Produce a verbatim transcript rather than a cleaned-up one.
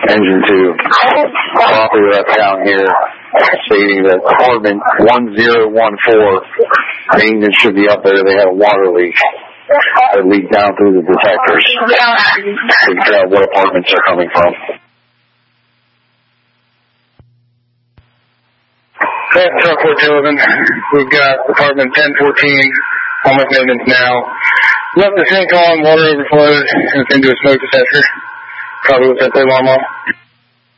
Engine two. Property left down here stating that apartment one zero one four, maintenance should be up there. They had a water leak. It leaked down through the detectors. Figure out what apartments they're coming from. That's truck four eleven. We've got apartment ten fourteen on with maintenance now. Left the sink on, water overflowed, and it's into a smoke detector. Probably with that alarm on.